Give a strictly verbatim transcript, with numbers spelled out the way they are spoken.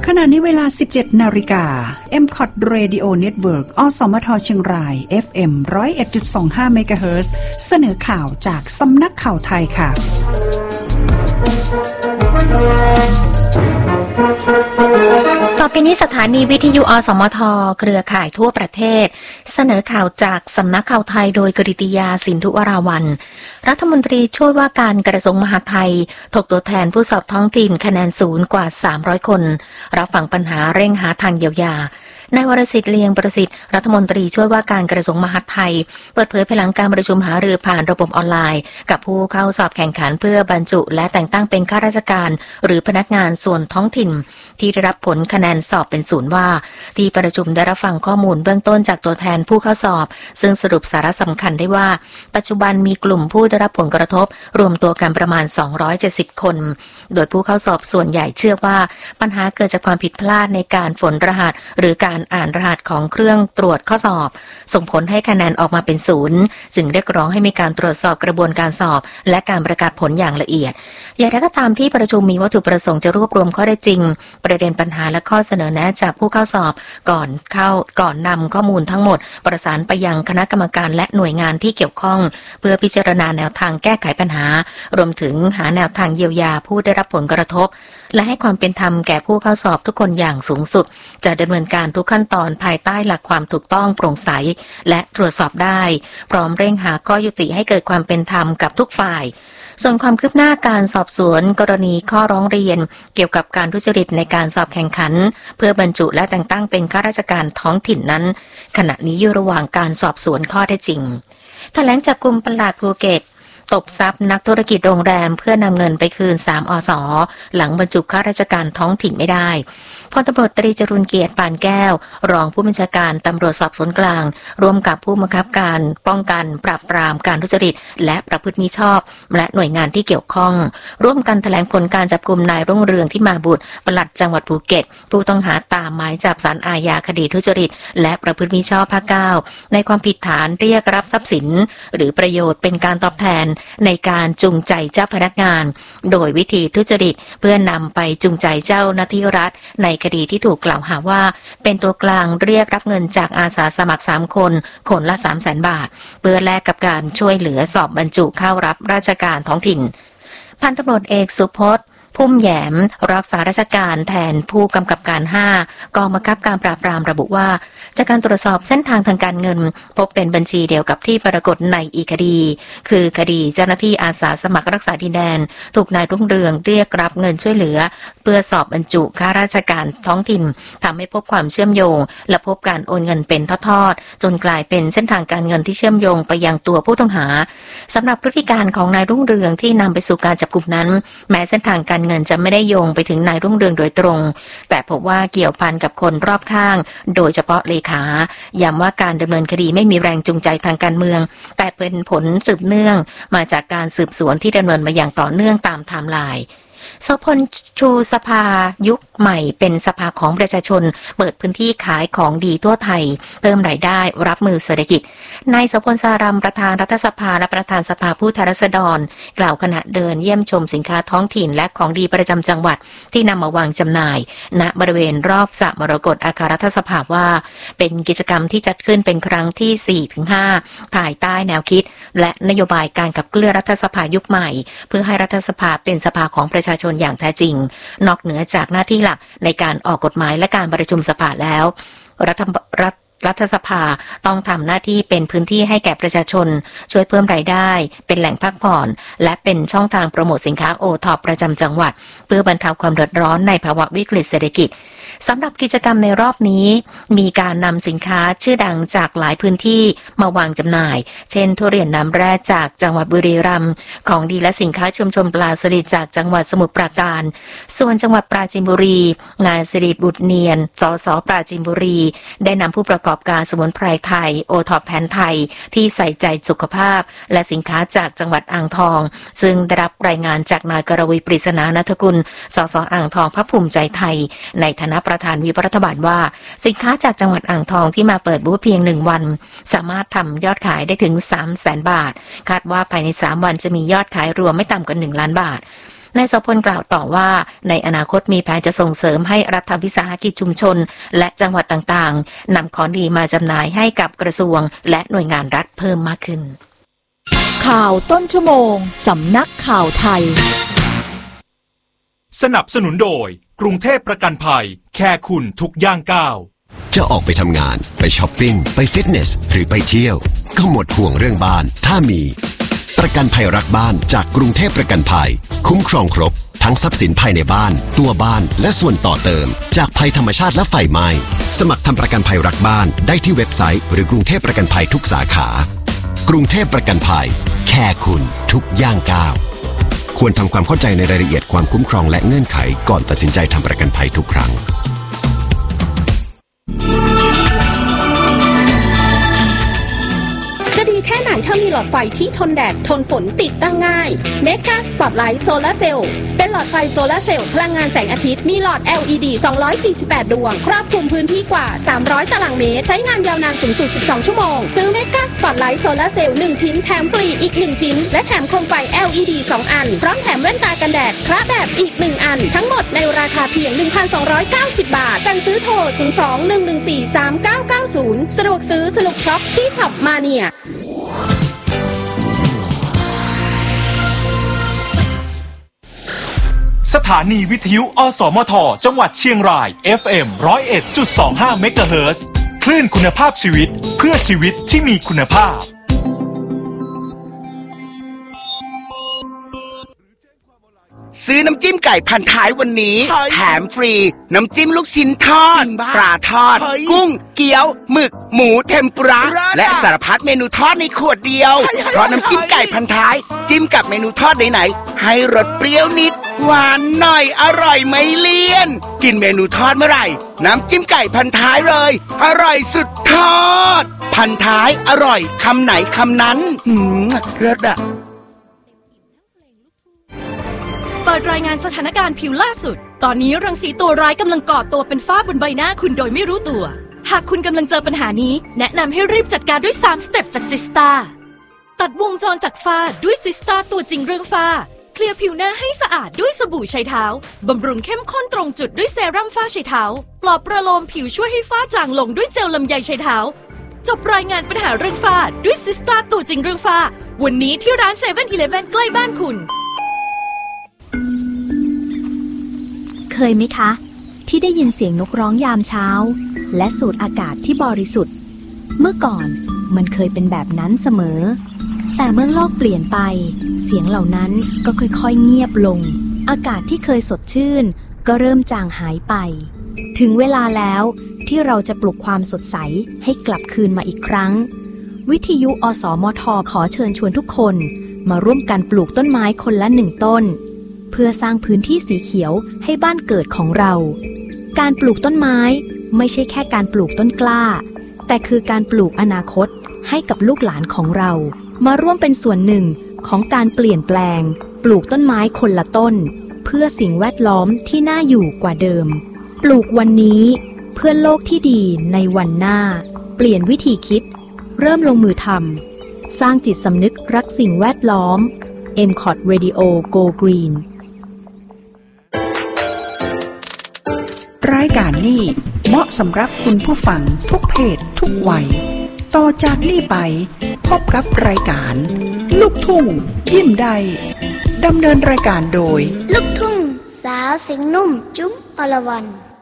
ขณะนี้เวลา สิบเจ็ดนาฬิกา เอ็ม ซี โอ ที Radio Network อสมทเชียงราย เอฟ เอ็ม หนึ่งศูนย์เอ็ดจุดสองห้า เมกะเฮิรตซ์เสนอข่าวจากสำนักข่าวไทยค่ะต่อไปนี้สถานีวิทยุอสมทเครือข่ายทั่วประเทศเสนอข่าวจากสำนักข่าวไทยโดยกฤติยาสินธุวราวัลย์รัฐมนตรีช่วยว่าการกระทรวงมหาดไทยถกตัวแทนผู้สอบท้องถิ่นคะแนนศูนย์กว่าสามร้อยคนรับฟังปัญหาเร่งหาทางเยียวยานายวรสิทธิ์เลียงประสิทธิ์รัฐมนตรีช่วยว่าการกระทรวงมหาดไทยเปิดเผยภายหลังการประชุมหารือผ่านระบบออนไลน์กับผู้เข้าสอบแข่งขันเพื่อบรรจุและแต่งตั้งเป็นข้าราชการหรือพนักงานส่วนท้องถิ่นที่ได้รับผลคะแนนสอบเป็นศูนย์ว่าที่ประชุมได้รับฟังข้อมูลเบื้องต้นจากตัวแทนผู้เข้าสอบซึ่งสรุปสาระสำคัญได้ว่าปัจจุบันมีกลุ่มผู้ได้รับผลกระทบรวมตัวกันประมาณสองร้อยเจ็ดสิบคนโดยผู้เข้าสอบส่วนใหญ่เชื่อว่าปัญหาเกิดจากความผิดพลาดในการฝนรหัสหรือการอ่านรหัสของเครื่องตรวจข้อสอบส่งผลให้คะแนนออกมาเป็นศูนย์จึงเรียกร้องให้มีการตรวจสอบกระบวนการสอบและการประกาศผลอย่างละเอียดอย่างไรก็ตามที่ประชุมมีวัตถุประสงค์จะรวบรวมข้อเท็จจริงประเด็นปัญหาและข้อเสนอแนะจากผู้เข้าสอบก่อนเข้าก่อนนำข้อมูลทั้งหมดประสานไปยังคณะกรรมการและหน่วยงานที่เกี่ยวข้องเพื่อพิจารณาแนวทางแก้ไขปัญหารวมถึงหาแนวทางเยียวยาผู้ได้รับผลกระทบและให้ความเป็นธรรมแก่ผู้เข้าสอบทุกคนอย่างสูงสุดจะดำเนินการทุกขั้นตอนภายใต้หลักความถูกต้องโปร่งใสและตรวจสอบได้พร้อมเร่งหาข้อยุติให้เกิดความเป็นธรรมกับทุกฝ่ายส่วนความคืบหน้าการสอบสวนกรณีข้อร้องเรียนเกี่ยวกับการทุจริตในการสอบแข่งขันเพื่อบรรจุและแต่งตั้งเป็นข้าราชการท้องถิ่นนั้นขณะนี้อยู่ระหว่างการสอบสวนข้อเท็จจริงแถลงจับกุมปลัดภูเก็ตตบทรัพย์นักธุรกิจโรงแรมเพื่อนำเงินไปคืนสามอส.หลังบรรจุข้าราชการท้องถิ่นไม่ได้พลตำรวจตรีจรุนเกียรติปานแก้วรองผู้บัญชาการตำรวจสอบสวนกลางร่วมกับผู้บังคับการป้องกันปราบปรามการทุจริตและประพฤติมิชอบและหน่วยงานที่เกี่ยวข้องร่วมกันแถลงผลการจับกุมนายรุ่งเรืองที่มาบุตรปลัดจังหวัดภูเก็ตผู้ต้องหาตามหมายจับศาลอาญาคดีทุจริตและประพฤติมิชอบภาคเก้าในความผิดฐานเรียกรับทรัพย์สินหรือประโยชน์เป็นการตอบแทนในการจูงใจเจ้าพนักงานโดยวิธีทุจริตเพื่อนำไปจูงใจเจ้าหน้าที่รัฐในคดีที่ถูกกล่าวหาว่าเป็นตัวกลางเรียกรับเงินจากอาสาสมัครสามคนคนละ สามแสน บาทเพื่อแลกกับการช่วยเหลือสอบบรรจุเข้ารับราชการท้องถิ่นพันตำรวจเอกสุพจน์พุ่มแหยมรักษาราชการแทนผู้กำกับการห้ากองบังคับการปราบปรามระบุว่าจากการตรวจสอบเส้นทางทางการเงินพบเป็นบัญชีเดียวกับที่ปรากฏในอีกคดีคือคดีเจ้าหน้าที่อาสาสมัครรักษาดินแดนถูกนายรุ่งเรืองเรียกรับเงินช่วยเหลือเพื่อสอบบรรจุข้าราชการท้องถิ่นทำให้พบความเชื่อมโยงและพบการโอนเงินเป็นทอดๆจนกลายเป็นเส้นทางการเงินที่เชื่อมโยงไปยังตัวผู้ต้องหาสำหรับพฤติการของนายรุ่งเรืองที่นำไปสู่การจับกุมนั้นแม้เส้นทางการเงินจะไม่ได้โยงไปถึงนายรุ่งเรืองโดยตรงแต่พบว่าเกี่ยวพันกับคนรอบข้างโดยเฉพาะเลขาย้ำว่าการดำเนินคดีไม่มีแรงจูงใจทางการเมืองแต่เป็นผลสืบเนื่องมาจากการสืบสวนที่ดำเนินมาอย่างต่อเนื่องตามไทม์ไลน์โสพลชูสภายุคใหม่เป็นสภาของประชาชนเปิดพื้นที่ขายของดีทั่วไทยเพิ่มรายได้รับมือเศรษฐกิจนายโสพลสารัมประธานรัฐสภาและประธานสภาผู้แทนราษฎรกล่าวขณะเดินเยี่ยมชมสินค้าท้องถิ่นและของดีประจำจังหวัดที่นำมาวางจำหน่ายณบริเวณรอบสระมรกตอาคารรัฐสภาว่าเป็นกิจกรรมที่จัดขึ้นเป็นครั้งที่ สี่ถึงห้า ภายใต้แนวคิดและนโยบายการขับเคลื่อนรัฐสภายุคใหม่เพื่อให้รัฐสภาเป็นสภาของประชาชนอย่างแท้จริงนอกเหนือจากหน้าที่หลักในการออกกฎหมายและการประชุมสภาแล้วรัฐรัฐรัฐสภาต้องทำหน้าที่เป็นพื้นที่ให้แก่ประชาชนช่วยเพิ่มรายได้เป็นแหล่งพักผ่อนและเป็นช่องทางโปรโมทสินค้าโอท็อปประจำจังหวัดเพื่อบรรเทาความเดือดร้อนในภาวะวิกฤตเศรษฐกิจสำหรับกิจกรรมในรอบนี้มีการนำสินค้าชื่อดังจากหลายพื้นที่มาวางจำหน่ายเช่นทุเรียนน้ำแร่จากจังหวัดบุรีรัมย์ของดีและสินค้าชุมชนปลาสลิดจากจังหวัดสมุทรปราการส่วนจังหวัดปราจีนบุรีนายสิริบุตรเนียนสสปราจีนบุรีได้นำผู้ประกอบการสมุนไพรไทยโอท็อปแผนไทยที่ใส่ใจสุขภาพและสินค้าจากจังหวัดอ่างทองซึ่งได้รับรายงานจากนายกรวีปริศนานัฐกุลสสอ่างทองพรรคภูมิใจไทยในฐานะประธานวิปรัฐบาลว่าสินค้าจากจังหวัดอ่างทองที่มาเปิดบูธเพียงหนึ่งวันสามารถทำยอดขายได้ถึง สามแสน บาทคาดว่าภายในสามวันจะมียอดขายรวมไม่ต่ำกว่าหนึ่งล้านบาทนายโสพลกล่าวต่อว่าในอนาคตมีแผนจะส่งเสริมให้รัฐวิสาหกิจชุมชนและจังหวัดต่างๆนำของดีมาจำหน่ายให้กับกระทรวงและหน่วยงานรัฐเพิ่มมากขึ้นข่าวต้นชั่วโมงสำนักข่าวไทยสนับสนุนโดยกรุงเทพประกันภัยแค่คุณทุกย่างก้าวจะออกไปทำงานไปช้อปปิ้งไปฟิตเนสหรือไปเที่ยวก็หมดห่วงเรื่องบ้านถ้ามีประกันภัยรักบ้านจากกรุงเทพประกันภัยคุ้มครองครบทั้งทรัพย์สินภายในบ้านตัวบ้านและส่วนต่อเติมจากภัยธรรมชาติและไฟไหม้สมัครทำประกันภัยรักบ้านได้ที่เว็บไซต์หรือกรุงเทพประกันภัยทุกสาขากรุงเทพประกันภัยแค่คุณทุกย่างก้าวควรทำความเข้าใจในรายละเอียดความคุ้มครองและเงื่อนไขก่อนตัดสินใจทำประกันภัยทุกครั้งจะดีแค่ไหนถ้ามีหลอดไฟที่ทนแดดทนฝนติดตั้งง่าย Mega Spotlight Solar Cell เป็นหลอดไฟโซลาร์เซลล์พลังงานแสงอาทิตย์มีหลอด แอล อี ดี สองร้อยสี่สิบแปด ดวงครอบคลุมพื้นที่กว่าสามร้อยตารางเมตรใช้งานยาวนานสูงสุดสิบสองชั่วโมงซื้อ Mega Spotlight Solar Cell หนึ่งชิ้นแถมฟรีอีกหนึ่งชิ้นและแถมโคมไฟ แอล อี ดี สองอันพร้อมแถมแว่นตากันแดดพระแบบอีกหนึ่งอันทั้งหมดในราคาเพียง หนึ่งพันสองร้อยเก้าสิบ บาทสั่งซื้อโทรศูนย์ สอง หนึ่ง หนึ่ง สี่ สาม เก้า เก้า ศูนย์สะดวกซื้อสนุกช็อปที่ช็อปมาเนียสถานีวิทยุอสมทจังหวัดเชียงราย เอฟ เอ็ม หนึ่งศูนย์เอ็ดจุดสองห้า เมกะเฮิรตซ์คลื่นคุณภาพชีวิตเพื่อชีวิตที่มีคุณภาพซื้อน้ำจิ้มไก่พันท้ายวันนี้แถมฟรีน้ำจิ้มลูกชิ้นทอดปลาทอดกุ้งเกี๊ยวหมึกหมูเทมปุระและสารพัดเมนูทอดในขวดเดียวเพราะน้ำจิ้มไก่พันท้ายจิ้มกับเมนูทอดไหนๆให้รสเปรี้ยวนิดหวานหน่อยอร่อยไม่เลี่ยนกินเมนูทอดเมื่อไหร่น้ำจิ้มไก่พันท้ายเลยอร่อยสุดทอดพันท้ายอร่อยคำไหนคำนั้นหืมรสอะเปิดรายงานสถานการณ์ผิวล่าสุดตอนนี้รังสีตัวร้ายกำลังก่อตัวเป็นฝ้าบนใบหน้าคุณโดยไม่รู้ตัวหากคุณกำลังเจอปัญหานี้แนะนำให้รีบจัดการด้วยสามสเต็ปจากซิสตาตัดวงจรจากฝ้าด้วยซิสตาตัวจริงเรื่องฝ้าเคลียร์ผิวหน้าให้สะอาดด้วยสบู่ไชเท้าบำรุงเข้มข้นตรงจุดด้วยเซรั่มฝ้าไชเท้าปลอบประโลมผิวช่วยให้ฝ้าจางลงด้วยเจลลำไยไชเท้าจบรายงานปัญหาเรื่องฝ้าด้วยซิสตาตัวจริงเรื่องฝ้าวันนี้ที่ร้านเซเว่นอีเลฟเว่นใกล้บ้านคุณเคยไหมคะที่ได้ยินเสียงนกร้องยามเช้าและสูดอากาศที่บริสุทธิ์เมื่อก่อนมันเคยเป็นแบบนั้นเสมอแต่เมื่อโลกเปลี่ยนไปเสียงเหล่านั้นก็ค่อยๆเงียบลงอากาศที่เคยสดชื่นก็เริ่มจางหายไปถึงเวลาแล้วที่เราจะปลุกความสดใสให้กลับคืนมาอีกครั้งวิทยุอสมทขอเชิญชวนทุกคนมาร่วมกันปลูกต้นไม้คนละหนึ่งต้นเพื่อสร้างพื้นที่สีเขียวให้บ้านเกิดของเราการปลูกต้นไม้ไม่ใช่แค่การปลูกต้นกล้าแต่คือการปลูกอนาคตให้กับลูกหลานของเรามาร่วมเป็นส่วนหนึ่งของการเปลี่ยนแปลงปลูกต้นไม้คนละต้นเพื่อสิ่งแวดล้อมที่น่าอยู่กว่าเดิมปลูกวันนี้เพื่อโลกที่ดีในวันหน้าเปลี่ยนวิธีคิดเริ่มลงมือทำสร้างจิตสำนึกรักสิ่งแวดล้อม เอ็ม คอท Radio Go Green รายการนี้เหมาะสำหรับคุณผู้ฟังทุกเพศทุกวัยต่อจากนี้ไปพบกับรายการลูกทุ่งยิ้มได้ดำเนินรายการโดยลูกทุ่งสาวเสียงนุ่มจุ๊บอรวรรณ